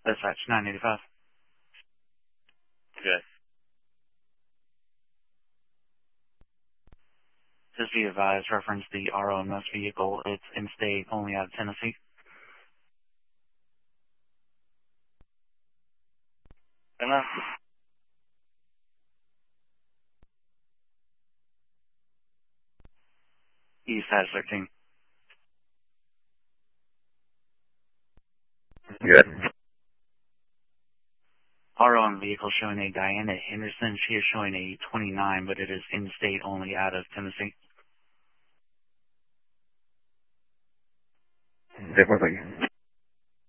Dispatch 985. Good. Just be advised, reference the ROMS vehicle. It's in-state, only out of Tennessee. Enough. East Hatch 13. Good. ROM vehicle showing a Diana Henderson. She is showing a 29, but it is in-state, only out of Tennessee. Different thing.